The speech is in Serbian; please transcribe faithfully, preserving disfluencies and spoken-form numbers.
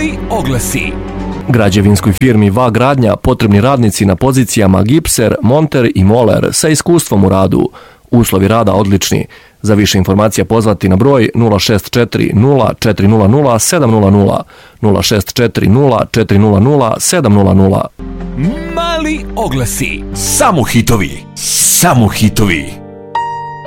Mali oglasi. Građevinskoj firmi V A Gradnja potrebni radnici na pozicijama gipser, monter i moler sa iskustvom u radu. Uslovi rada odlični. Za više informacija pozvati na broj nula šest četiri nula četiri nula nula sedam nula nula, nula šest četiri nula četiri nula nula sedam nula nula. Mali oglasi. Samo hitovi. Samo hitovi.